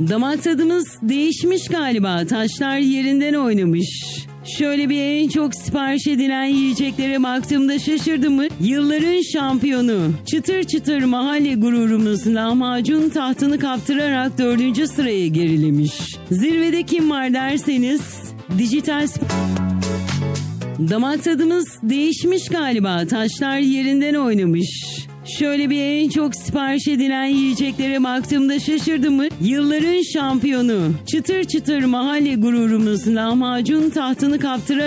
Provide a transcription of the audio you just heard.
Damak tadımız değişmiş galiba. Taşlar yerinden oynamış. Şöyle bir en çok sipariş edilen yiyeceklere baktığımda şaşırdım mı? Yılların şampiyonu, çıtır çıtır mahalle gururumuz lahmacun tahtını kaptırarak 4. sıraya gerilemiş. Zirvede kim var derseniz dijital... Damak tadımız değişmiş galiba. Taşlar yerinden oynamış. Şöyle bir en çok sipariş edilen yiyeceklere baktığımda şaşırdım mı? Yılların şampiyonu, çıtır çıtır mahalle gururumuz lahmacun tahtını kaptırarak